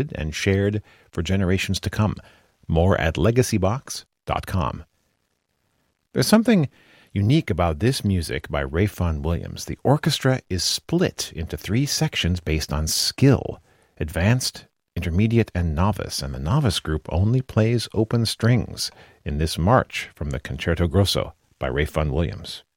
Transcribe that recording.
and shared for generations to come. More at legacybox.com. There's something unique about this music by Ralph Vaughan Williams. The orchestra is split into 3 sections based on skill: advanced, intermediate, and novice. And the novice group only plays open strings in this march from the Concerto Grosso by Ralph Vaughan Williams.